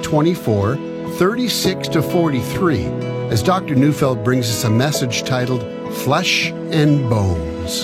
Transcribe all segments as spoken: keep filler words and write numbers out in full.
twenty-four, thirty-six to forty-three, as Doctor Neufeld brings us a message titled Flesh and Bones.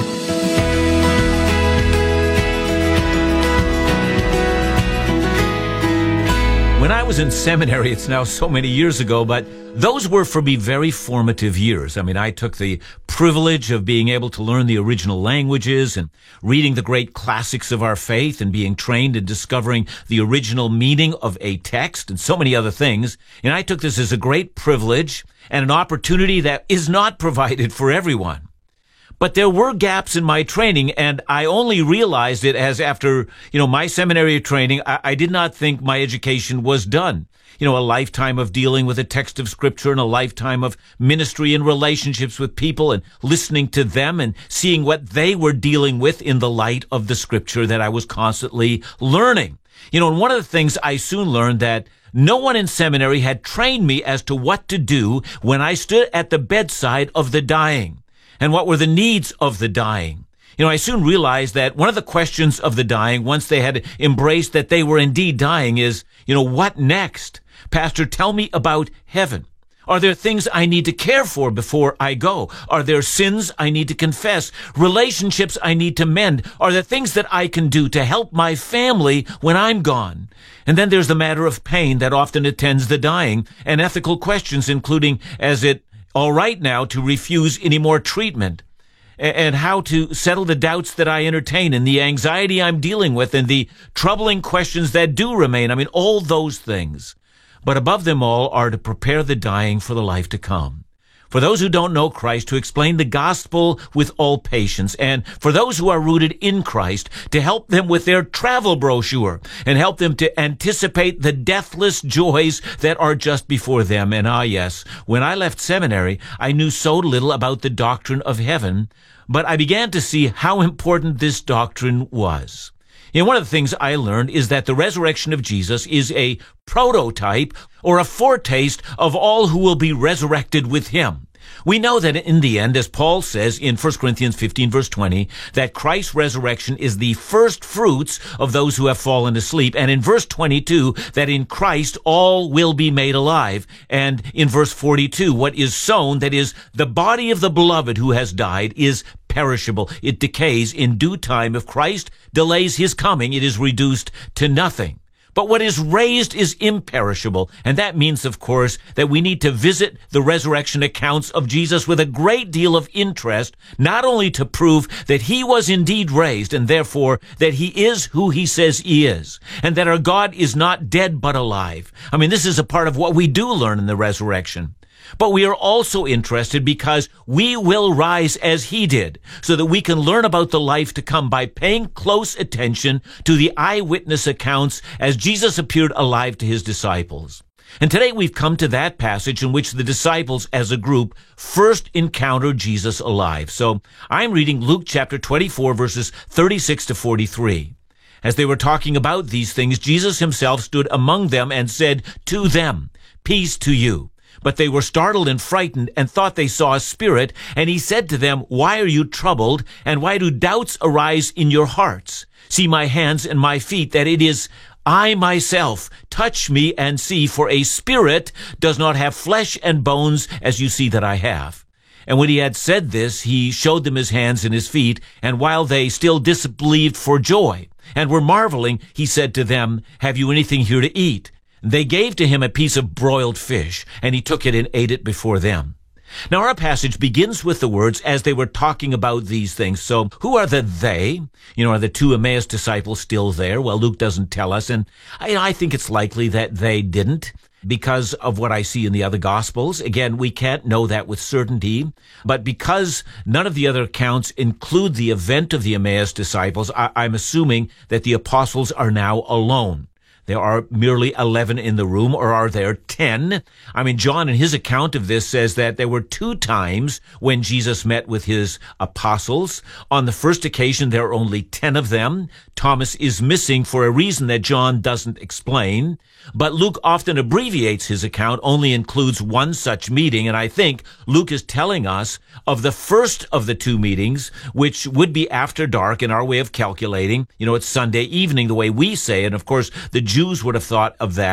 When I was in seminary, it's now so many years ago, but those were for me very formative years. I mean, I took the privilege of being able to learn the original languages and reading the great classics of our faith and being trained in discovering the original meaning of a text and so many other things. And I took this as a great privilege and an opportunity that is not provided for everyone. But there were gaps in my training, and I only realized it as after, you know, my seminary training, I, I did not think my education was done. You know, a lifetime of dealing with a text of Scripture and a lifetime of ministry and relationships with people and listening to them and seeing what they were dealing with in the light of the Scripture that I was constantly learning. You know, and one of the things I soon learned that no one in seminary had trained me as to what to do when I stood at the bedside of the dying. And what were the needs of the dying? You know, I soon realized that one of the questions of the dying, once they had embraced that they were indeed dying, is, you know, what next? Pastor, tell me about heaven. Are there things I need to care for before I go? Are there sins I need to confess? Relationships I need to mend? Are there things that I can do to help my family when I'm gone? And then there's the matter of pain that often attends the dying, and ethical questions, including, as it all right now to refuse any more treatment, and how to settle the doubts that I entertain and the anxiety I'm dealing with and the troubling questions that do remain. I mean, all those things. But above them all are to prepare the dying for the life to come. For those who don't know Christ, to explain the gospel with all patience, and for those who are rooted in Christ, to help them with their travel brochure and help them to anticipate the deathless joys that are just before them. And ah, yes, when I left seminary, I knew so little about the doctrine of heaven, but I began to see how important this doctrine was. You know, one of the things I learned is that the resurrection of Jesus is a prototype or a foretaste of all who will be resurrected with him. We know that in the end, as Paul says in First Corinthians fifteen, verse twenty, that Christ's resurrection is the first fruits of those who have fallen asleep. And in verse twenty-two, that in Christ all will be made alive. And in verse forty-two, what is sown, that is, the body of the beloved who has died, is perishable. It decays in due time. If Christ delays his coming, it is reduced to nothing. But what is raised is imperishable. And that means, of course, that we need to visit the resurrection accounts of Jesus with a great deal of interest, not only to prove that he was indeed raised and therefore that he is who he says he is, and that our God is not dead but alive. I mean, this is a part of what we do learn in the resurrection. But we are also interested because we will rise as he did, so that we can learn about the life to come by paying close attention to the eyewitness accounts as Jesus appeared alive to his disciples. And today we've come to that passage in which the disciples as a group first encountered Jesus alive. So I'm reading Luke chapter twenty-four, verses thirty-six to forty-three. As they were talking about these things, Jesus himself stood among them and said to them, "Peace to you." But they were startled and frightened and thought they saw a spirit. And he said to them, "Why are you troubled? And why do doubts arise in your hearts? See my hands and my feet, that it is I myself. Touch me and see, for a spirit does not have flesh and bones as you see that I have." And when he had said this, he showed them his hands and his feet. And while they still disbelieved for joy and were marveling, he said to them, "Have you anything here to eat?" They gave to him a piece of broiled fish, and he took it and ate it before them. Now our passage begins with the words, "as they were talking about these things." So who are the they? You know, are the two Emmaus disciples still there? Well, Luke doesn't tell us, and I, I think it's likely that they didn't, because of what I see in the other Gospels. Again, we can't know that with certainty, but because none of the other accounts include the event of the Emmaus disciples, I, I'm assuming that the apostles are now alone. There are merely eleven in the room, or are there ten? I mean, John in his account of this says that there were two times when Jesus met with his apostles. On the first occasion, there are only ten of them. Thomas is missing for a reason that John doesn't explain. But Luke often abbreviates his account, only includes one such meeting, and I think Luke is telling us of the first of the two meetings, which would be after dark in our way of calculating. You know, it's Sunday evening, the way we say, and of course the Jews would have thought of that